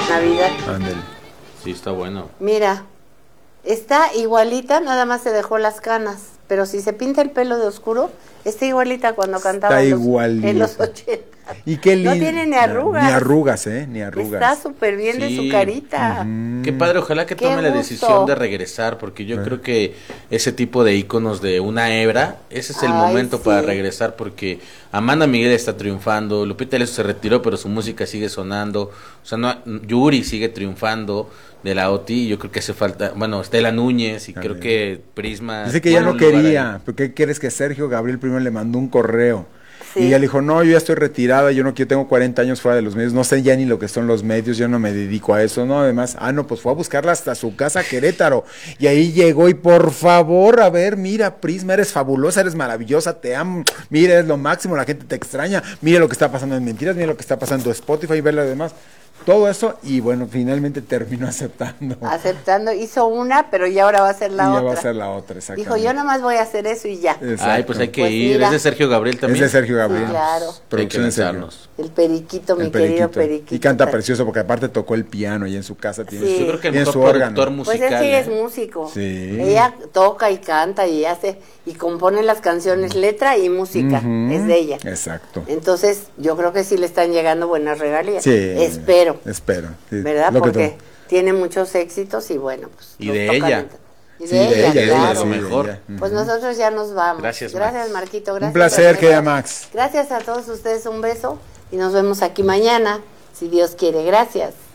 Navidad. Ándale. Sí, está bueno. Mira, está igualita, nada más se dejó las canas. Pero si se pinta el pelo de oscuro, está igualita cuando cantaba en los 80. Y qué lindo. No tiene ni arrugas. Ni arrugas, ni arrugas. Está súper bien de su carita. Qué padre, ojalá que tome la decisión de regresar, porque yo creo que ese tipo de íconos de una hebra, ese es el momento para regresar, porque Amanda Miguel está triunfando, Lupita D'Alessio se retiró, pero su música sigue sonando, o sea, Yuri sigue triunfando de la OTI, yo creo que hace falta, bueno, Estela Núñez, y creo que Prisma... Dice que ya no quería, porque ¿quieres que Sergio Gabriel primero le mandó un correo? Sí. Y ella le dijo, no, yo ya estoy retirada, yo tengo 40 años fuera de los medios, no sé ya ni lo que son los medios, yo no me dedico a eso, no, además, no, pues fue a buscarla hasta su casa Querétaro, y ahí llegó, y por favor, a ver, mira, Prisma, eres fabulosa, eres maravillosa, te amo, mira, es lo máximo, la gente te extraña, mira lo que está pasando en Mentiras, mira lo que está pasando en Spotify, y ver lo demás. Todo eso, y bueno, finalmente terminó aceptando. Hizo una, pero ya ahora va a ser la otra. Ya va a ser la otra, exactamente. Dijo, yo nomás voy a hacer eso y ya. Exacto. Ay, pues hay que ir. Mira. Es de Sergio Gabriel también. Es de Sergio Gabriel. Sí, claro. Producción de El Periquito, mi querido Periquito. Y canta precioso, porque aparte tocó el piano y en su casa tiene Yo creo que el mejor productor musical. Pues es que es músico. Sí. Ella toca y canta y hace y compone las canciones, letra y música. Es de ella. Exacto. Entonces, yo creo que sí le están llegando buenas regalías. Sí. Espero. Sí. ¿Verdad? Porque tiene muchos éxitos y bueno, pues. Y de ella. Y de ella, claro. Lo mejor. Pues nosotros ya nos vamos. Gracias, Marquito. Gracias. Un placer, querida Max. Gracias a todos ustedes, un beso y nos vemos aquí mañana, si Dios quiere. Gracias.